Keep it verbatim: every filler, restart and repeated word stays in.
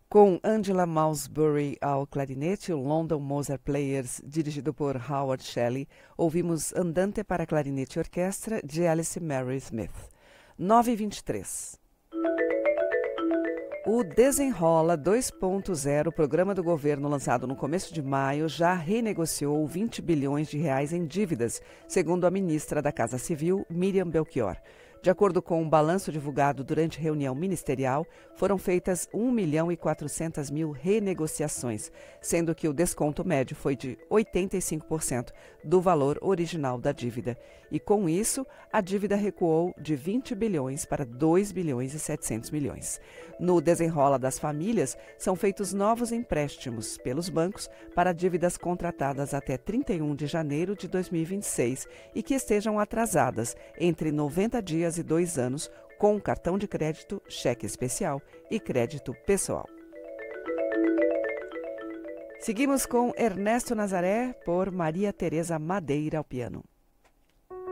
Com Angela Malmsbury ao clarinete, o London Mozart Players, dirigido por Howard Shelley, ouvimos Andante para clarinete e orquestra, de Alice Mary Smith. nove e vinte e três. O Desenrola dois ponto zero, programa do governo lançado no começo de maio, já renegociou vinte bilhões de reais em dívidas, segundo a ministra da Casa Civil, Miriam Belchior. De acordo com um balanço divulgado durante reunião ministerial, foram feitas um milhão e quatrocentas mil renegociações, sendo que o desconto médio foi de oitenta e cinco por cento do valor original da dívida. E com isso, a dívida recuou de vinte bilhões para dois bilhões e setecentos milhões. No Desenrola das Famílias, são feitos novos empréstimos pelos bancos para dívidas contratadas até trinta e um de janeiro de dois mil e vinte e seis e que estejam atrasadas entre noventa dias e dois anos, com cartão de crédito, cheque especial e crédito pessoal. Seguimos com Ernesto Nazaré por Maria Tereza Madeira ao piano.